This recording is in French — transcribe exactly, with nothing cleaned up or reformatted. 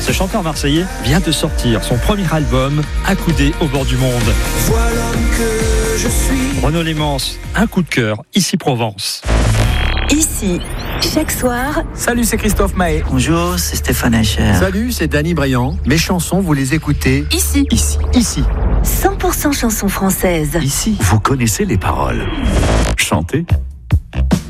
Ce chanteur marseillais vient de sortir son premier album, Accoudé au bord du monde. Voilà que je suis. Renaud Lémence, un coup de cœur, ici Provence. Ici, chaque soir. Salut, c'est Christophe Mahé. Bonjour, c'est Stéphane Echer. Salut, c'est Danny Briand. Mes chansons, vous les écoutez Ici. Ici. Ici. cent pour cent chansons françaises. Ici. Vous connaissez les paroles. Chantez.